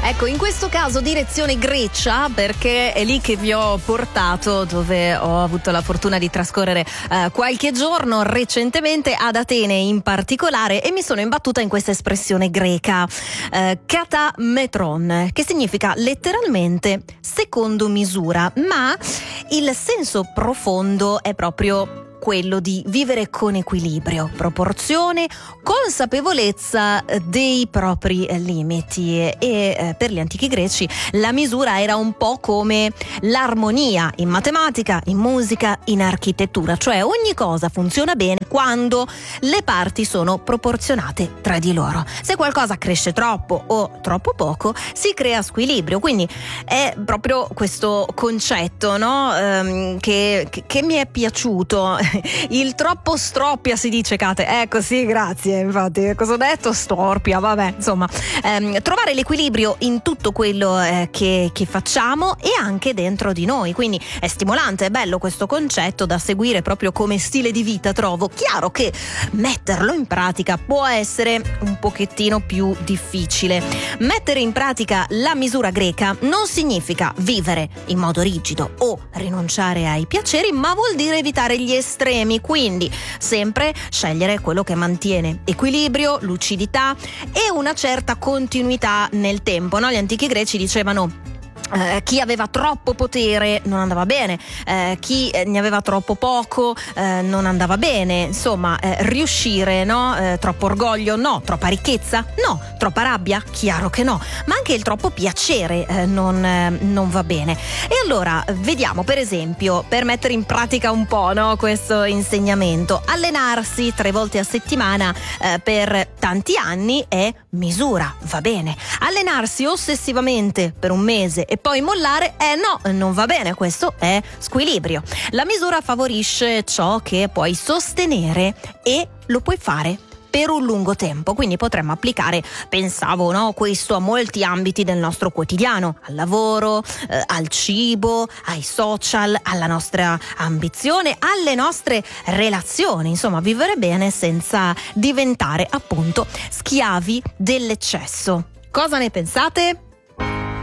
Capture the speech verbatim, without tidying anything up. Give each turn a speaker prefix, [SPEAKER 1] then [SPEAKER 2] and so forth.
[SPEAKER 1] Ecco, in questo caso direzione Grecia, perché è lì che vi ho portato, dove ho avuto la fortuna di trascorrere eh, qualche giorno recentemente, ad Atene in particolare, e mi sono imbattuta in questa espressione greca, eh, kata metron, che significa letteralmente secondo misura, ma il senso profondo è proprio quello di vivere con equilibrio, proporzione, consapevolezza dei propri limiti. E eh, per gli antichi greci la misura era un po' come l'armonia in matematica, in musica, in architettura, cioè ogni cosa funziona bene quando le parti sono proporzionate tra di loro. Se qualcosa cresce troppo o troppo poco, si crea squilibrio. Quindi è proprio questo concetto, no? Ehm, che, che, che mi è piaciuto. Il troppo stroppia, si dice, Kate. Ecco, sì, grazie. Infatti, cosa ho detto? Storpia, vabbè, insomma. Ehm, trovare l'equilibrio in tutto quello eh, che, che facciamo e anche dentro di noi. Quindi è stimolante, è bello questo concetto da seguire proprio come stile di vita, trovo. Chiaro che metterlo in pratica può essere un pochettino più difficile. Mettere in pratica la misura greca non significa vivere in modo rigido o rinunciare ai piaceri, ma vuol dire evitare gli estremi. Quindi sempre scegliere quello che mantiene equilibrio, lucidità e una certa continuità nel tempo, no? Gli antichi greci dicevano Uh, chi aveva troppo potere non andava bene, uh, chi eh, ne aveva troppo poco uh, non andava bene, insomma uh, riuscire, no? Uh, troppo orgoglio no, troppa ricchezza no, troppa rabbia chiaro che no, ma anche il troppo piacere uh, non, uh, non va bene. E allora vediamo, per esempio, per mettere in pratica un po', no, questo insegnamento, allenarsi tre volte a settimana uh, per tanti anni è misura, va bene. Allenarsi ossessivamente per un mese e poi mollare, eh no, non va bene, questo è squilibrio. La misura favorisce ciò che puoi sostenere e lo puoi fare per un lungo tempo, quindi potremmo applicare, pensavo, no, questo a molti ambiti del nostro quotidiano, al lavoro, eh, al cibo, ai social, alla nostra ambizione, alle nostre relazioni, insomma vivere bene senza diventare appunto schiavi dell'eccesso. Cosa ne pensate?